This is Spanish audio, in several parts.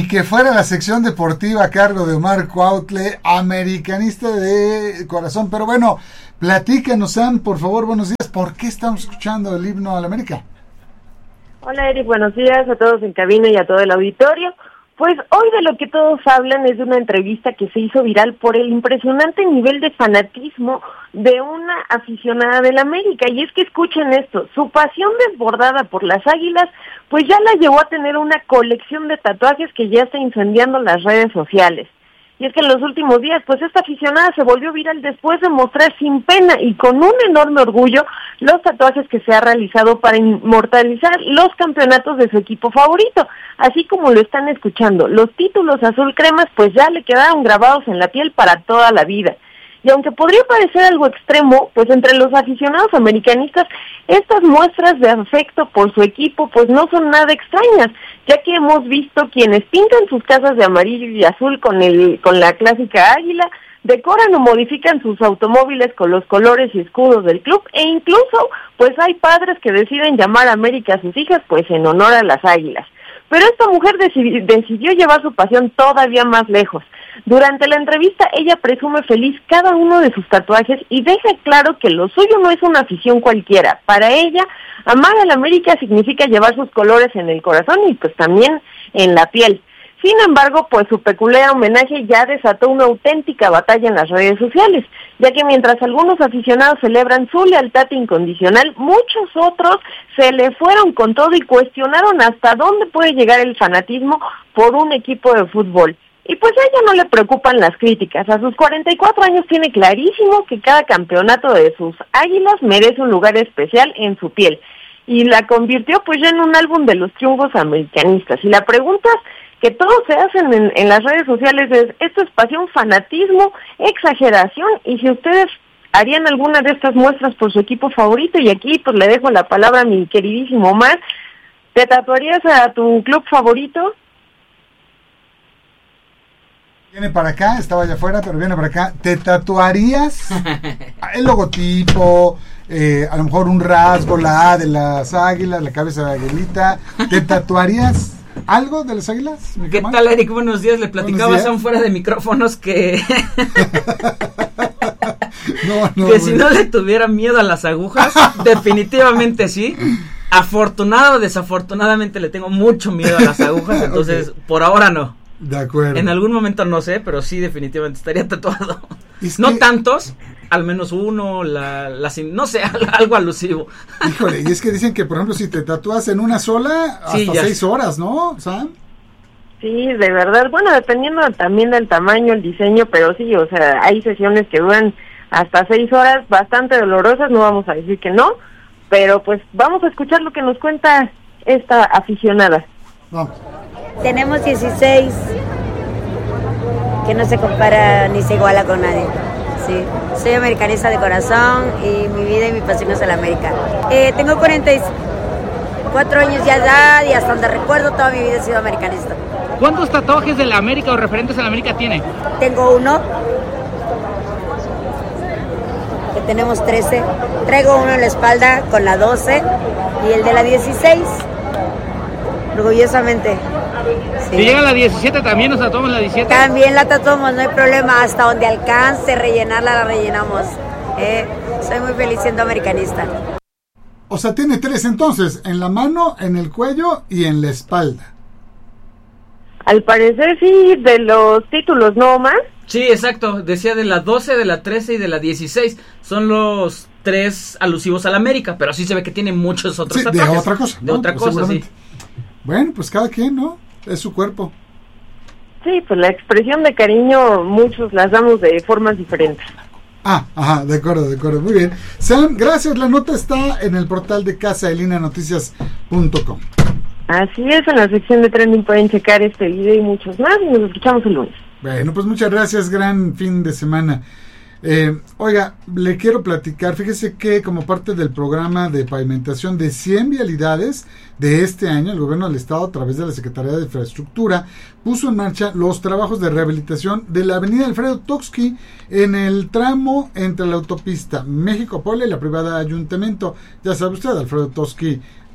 Ni que fuera la sección deportiva a cargo de Omar Cuautle, americanista de corazón. Pero bueno, platícanos, Sam, por favor, buenos días. ¿Por qué estamos escuchando el himno a la América? Hola, Eric, buenos días a todos en cabina y a todo el auditorio. Pues hoy de lo que todos hablan es de una entrevista que se hizo viral por el impresionante nivel de fanatismo de una aficionada del América. Y es que escuchen esto, su pasión desbordada por las Águilas, pues ya la llevó a tener una colección de tatuajes que ya está incendiando las redes sociales. Y es que en los últimos días, pues esta aficionada se volvió viral después de mostrar sin pena y con un enorme orgullo los tatuajes que se ha realizado para inmortalizar los campeonatos de su equipo favorito. Así como lo están escuchando, los títulos azul cremas pues ya le quedaron grabados en la piel para toda la vida. Y aunque podría parecer algo extremo, pues entre los aficionados americanistas, estas muestras de afecto por su equipo pues no son nada extrañas, ya que hemos visto quienes pintan sus casas de amarillo y azul con la clásica águila, decoran o modifican sus automóviles con los colores y escudos del club, e incluso pues hay padres que deciden llamar a América a sus hijas pues en honor a las águilas. Pero esta mujer decidió llevar su pasión todavía más lejos. Durante la entrevista, ella presume feliz cada uno de sus tatuajes y deja claro que lo suyo no es una afición cualquiera. Para ella, amar a la América significa llevar sus colores en el corazón y pues también en la piel. Sin embargo, pues su peculiar homenaje ya desató una auténtica batalla en las redes sociales, ya que mientras algunos aficionados celebran su lealtad incondicional, muchos otros se le fueron con todo y cuestionaron hasta dónde puede llegar el fanatismo por un equipo de fútbol. Y pues a ella no le preocupan las críticas. A sus 44 años tiene clarísimo que cada campeonato de sus águilas merece un lugar especial en su piel. Y la convirtió pues ya en un álbum de los triunfos americanistas. Y la pregunta que todos se hacen en las redes sociales es, ¿esto es pasión, fanatismo, exageración? Y si ustedes harían alguna de estas muestras por su equipo favorito, y aquí pues le dejo la palabra a mi queridísimo Omar, ¿te tatuarías a tu club favorito? Viene para acá, estaba allá afuera, pero viene para acá. ¿Te tatuarías el logotipo, a lo mejor un rasgo, la A de las águilas, la cabeza de aguilita? ¿Te tatuarías algo de las águilas? ¿Qué tal, Eric? Buenos días. Le platicaba a fuera de micrófonos que que si no le tuviera miedo a las agujas, definitivamente sí. Afortunado o desafortunadamente le tengo mucho miedo a las agujas, entonces por ahora no. De acuerdo. En algún momento no sé, pero sí definitivamente estaría tatuado. No tantos, al menos uno, no sé, algo alusivo. Híjole, y es que dicen que, por ejemplo, si te tatúas en una sola, hasta 6 horas, ¿no, Sam? Sí, de verdad, bueno, dependiendo también del tamaño, el diseño, pero sí, o sea, hay sesiones que duran hasta 6 horas, bastante dolorosas, no vamos a decir que no, pero pues vamos a escuchar lo que nos cuenta esta aficionada. Vamos. Tenemos 16, que no se compara ni se iguala con nadie. Sí, soy americanista de corazón y mi vida y mi pasión es el América. Tengo 44 años ya y hasta donde recuerdo toda mi vida he sido americanista. ¿Cuántos tatuajes de la América o referentes a la América tiene? Tengo uno, que tenemos 13. Traigo uno en la espalda con la 12 y el de la 16, orgullosamente. Sí. Si llega a la 17 también nos tatuamos la 17. También la tatuamos, no hay problema, hasta donde alcance rellenarla la rellenamos. Soy muy feliz siendo americanista. O sea, tiene 3 entonces, en la mano, en el cuello y en la espalda. Al parecer sí, de los títulos, ¿no, más? Sí, exacto, decía de la 12, de la 13 y de la 16, son los 3 alusivos a la América, pero sí se ve que tiene muchos otros tatuajes. De otra cosa. De otra cosa, sí. Bueno, pues cada quien, ¿no? Es su cuerpo. Sí, pues la expresión de cariño muchos las damos de formas diferentes. Ajá, de acuerdo, muy bien. Sam, gracias, la nota está en el portal de casaelineanoticias.com. Así es, en la sección de trending pueden checar este video y muchos más, y nos escuchamos el lunes. Bueno, pues muchas gracias, gran fin de semana. Oiga, le quiero platicar, fíjese que como parte del programa de pavimentación de 100 vialidades de este año, el gobierno del estado a través de la Secretaría de Infraestructura puso en marcha los trabajos de rehabilitación de la avenida Alfredo Toksky en el tramo entre la autopista México-Puebla y la privada Ayuntamiento. Ya sabe usted, Alfredo Toksky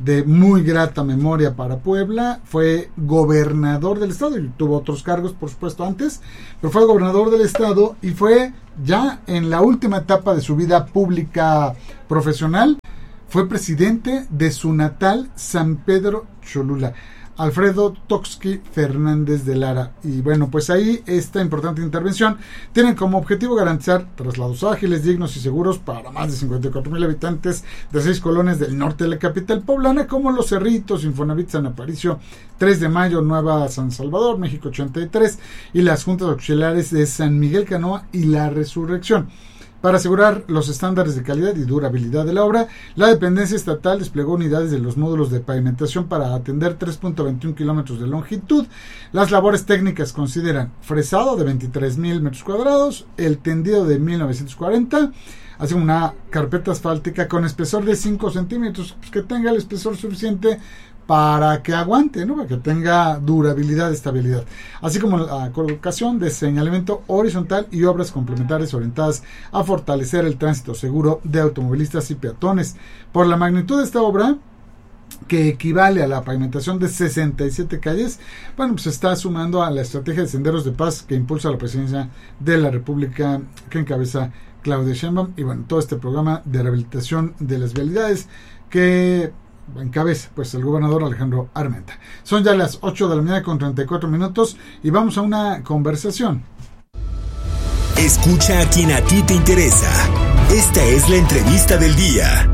de muy grata memoria para Puebla, fue gobernador del estado y tuvo otros cargos, por supuesto, antes, pero fue gobernador del estado y fue ya en la última etapa de su vida pública profesional, fue presidente de su natal San Pedro Cholula, Alfredo Toxqui Fernández de Lara. Y bueno, pues ahí esta importante intervención tiene como objetivo garantizar traslados ágiles, dignos y seguros para más de 54,000 habitantes de 6 colonias del norte de la capital poblana, como Los Cerritos, Infonavit San Aparicio, 3 de Mayo, Nueva San Salvador, México 83, y las juntas auxiliares de San Miguel Canoa y La Resurrección. Para asegurar los estándares de calidad y durabilidad de la obra, la dependencia estatal desplegó unidades de los módulos de pavimentación para atender 3.21 kilómetros de longitud. Las labores técnicas consideran fresado de 23,000 metros cuadrados, el tendido de 1940, así como una carpeta asfáltica con espesor de 5 centímetros, pues que tenga el espesor suficiente para que aguante, ¿no? Para que tenga durabilidad y estabilidad, así como la colocación de señalamiento horizontal y obras complementarias orientadas a fortalecer el tránsito seguro de automovilistas y peatones. Por la magnitud de esta obra, que equivale a la pavimentación de 67 calles, bueno, pues se está sumando a la estrategia de senderos de paz que impulsa la presidencia de la República que encabeza Claudia Sheinbaum, y bueno, todo este programa de rehabilitación de las vialidades que encabeza pues el gobernador Alejandro Armenta. Son ya las 8 de la mañana con 34 minutos y vamos a una conversación. Escucha a quien a ti te interesa. Esta es la entrevista del día.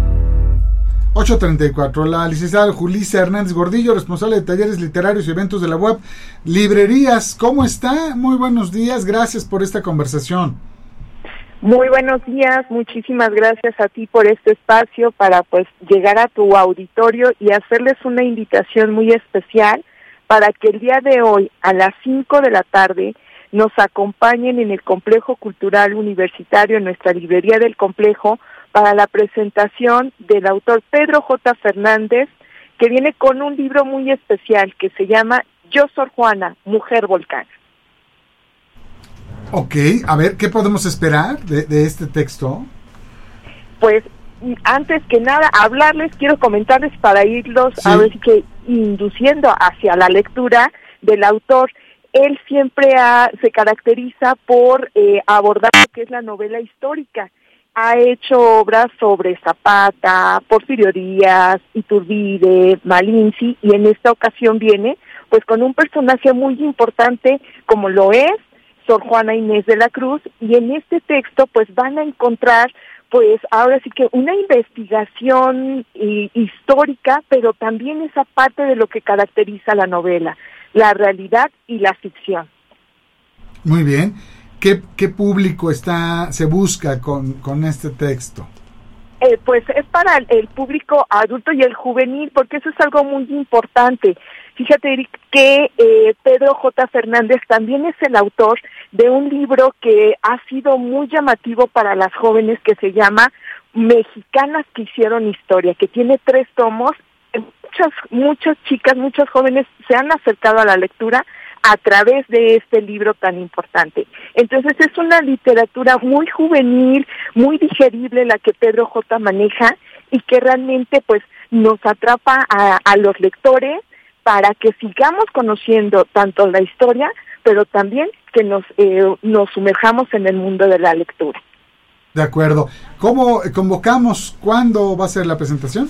8:34. La licenciada Julissa Hernández Gordillo, responsable de talleres literarios y eventos de la UAP Librerías. ¿Cómo está? Muy buenos días, gracias por esta conversación. Muy buenos días, muchísimas gracias a ti por este espacio para pues llegar a tu auditorio y hacerles una invitación muy especial para que el día de hoy a las 5 de la tarde nos acompañen en el Complejo Cultural Universitario, en nuestra librería del complejo, para la presentación del autor Pedro J. Fernández, que viene con un libro muy especial que se llama Yo Sor Juana, Mujer Volcán. Ok, a ver, ¿qué podemos esperar de este texto? Pues, antes que nada, quiero comentarles para irlos a ver que induciendo hacia la lectura del autor. Él siempre se caracteriza por abordar lo que es la novela histórica. Ha hecho obras sobre Zapata, Porfirio Díaz, Iturbide, Malinzi, y en esta ocasión viene pues con un personaje muy importante como lo es Sor Juana Inés de la Cruz, y en este texto pues van a encontrar pues ahora sí que una investigación histórica, pero también esa parte de lo que caracteriza la novela, la realidad y la ficción. Muy bien. ¿Qué público se busca con este texto? Pues es para el público adulto y el juvenil, porque eso es algo muy importante. Fíjate, Eric, que Pedro J. Fernández también es el autor de un libro que ha sido muy llamativo para las jóvenes, que se llama Mexicanas que hicieron historia, que tiene 3 tomos. Muchas chicas, muchos jóvenes se han acercado a la lectura a través de este libro tan importante. Entonces es una literatura muy juvenil, muy digerible la que Pedro J. maneja, y que realmente pues nos atrapa a los lectores para que sigamos conociendo tanto la historia, pero también que nos sumerjamos en el mundo de la lectura. De acuerdo. ¿Cómo convocamos? ¿Cuándo va a ser la presentación?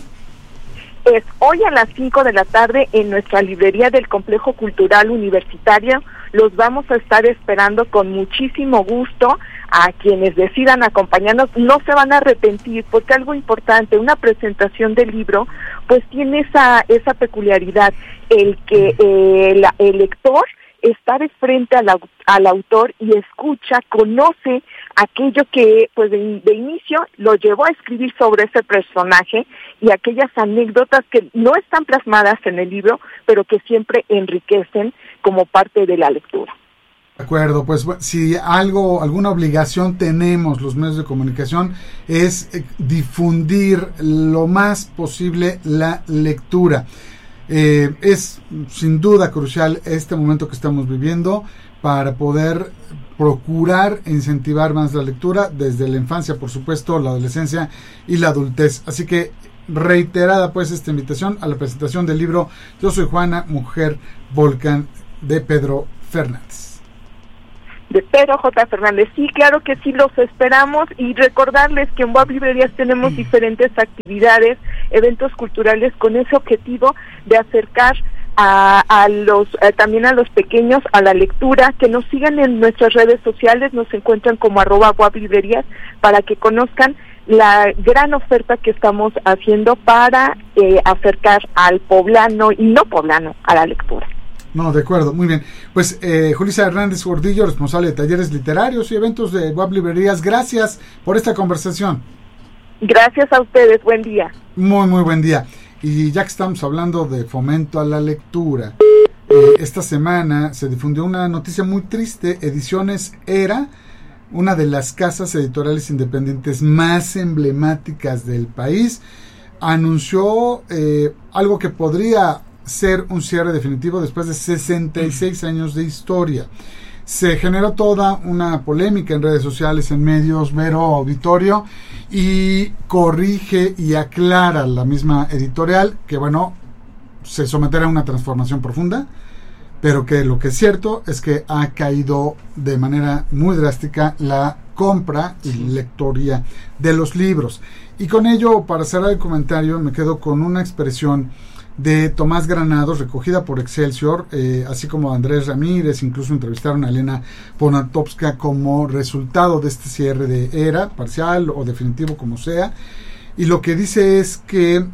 Es hoy a las 5 de la tarde en nuestra librería del Complejo Cultural Universitario. Los vamos a estar esperando con muchísimo gusto. A quienes decidan acompañarnos no se van a arrepentir, porque algo importante, una presentación del libro pues tiene esa peculiaridad, el que el lector está de frente al autor y escucha, conoce aquello que pues de inicio lo llevó a escribir sobre ese personaje, y aquellas anécdotas que no están plasmadas en el libro, pero que siempre enriquecen como parte de la lectura. De acuerdo, pues si alguna obligación tenemos los medios de comunicación es difundir lo más posible la lectura. Es sin duda crucial este momento que estamos viviendo para poder procurar incentivar más la lectura desde la infancia, por supuesto, la adolescencia y la adultez. Así que reiterada pues esta invitación a la presentación del libro Yo soy Juana, Mujer Volcán, de Pedro Fernández. De Pedro J. Fernández. Sí, claro que sí, los esperamos, y recordarles que en WAP Librerías tenemos diferentes actividades, eventos culturales con ese objetivo de acercar a los también a los pequeños a la lectura. Que nos sigan en nuestras redes sociales, nos encuentran como @WAP Librerías, para que conozcan la gran oferta que estamos haciendo para acercar al poblano y no poblano a la lectura. No, de acuerdo, muy bien. Pues Julissa Hernández Gordillo, responsable de talleres literarios y eventos de WAP Librerías, gracias por esta conversación. Gracias a ustedes, buen día. Muy, muy buen día. Y ya que estamos hablando de fomento a la lectura, esta semana se difundió una noticia muy triste. Ediciones Era, una de las casas editoriales independientes más emblemáticas del país, anunció algo que podría ser un cierre definitivo después de 66 años de historia. Se generó toda una polémica en redes sociales, en medios, Vero Auditorio, y corrige y aclara la misma editorial que, bueno, se someterá a una transformación profunda, pero que lo que es cierto es que ha caído de manera muy drástica la compra y lectoría de los libros. Y con ello, para cerrar el comentario, me quedo con una expresión de Tomás Granados, recogida por Excelsior, así como Andrés Ramírez. Incluso entrevistaron a Elena Poniatowska como resultado de este cierre de Era, parcial o definitivo, como sea, y lo que dice es que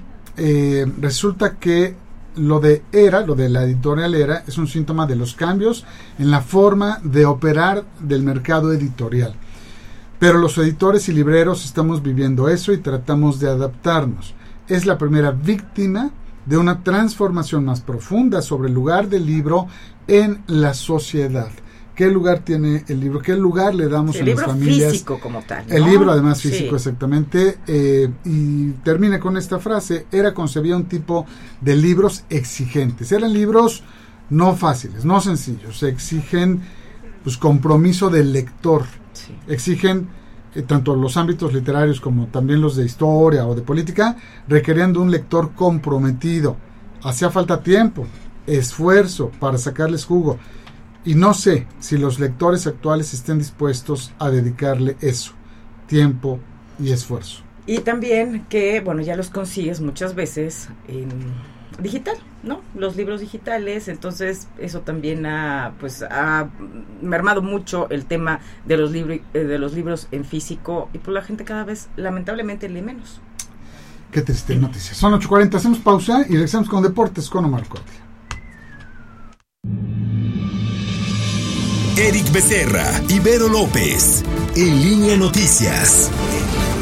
resulta que lo de Era, lo de la editorial Era, es un síntoma de los cambios en la forma de operar del mercado editorial, pero los editores y libreros estamos viviendo eso y tratamos de adaptarnos. Es la primera víctima de una transformación más profunda sobre el lugar del libro en la sociedad. ¿Qué lugar tiene el libro? ¿Qué lugar le damos a las familias? El libro físico como tal, ¿no? El libro además físico, sí. Exactamente. Y termina con esta frase: Era concebía un tipo de libros exigentes. Eran libros no fáciles, no sencillos. Exigen pues compromiso del lector. Sí. Exigen tanto los ámbitos literarios como también los de historia o de política, requerían de un lector comprometido. Hacía falta tiempo, esfuerzo para sacarles jugo, y no sé si los lectores actuales estén dispuestos a dedicarle eso, tiempo y esfuerzo. Y también que, bueno, ya los consigues muchas veces en digital, ¿no? Los libros digitales. Entonces eso también ha mermado mucho el tema de los libros en físico, y pues la gente cada vez lamentablemente lee menos. Qué triste noticia. Son 8:40, hacemos pausa y regresamos con deportes con Omar Cordia. Eric Becerra y Vero López, En Línea Noticias.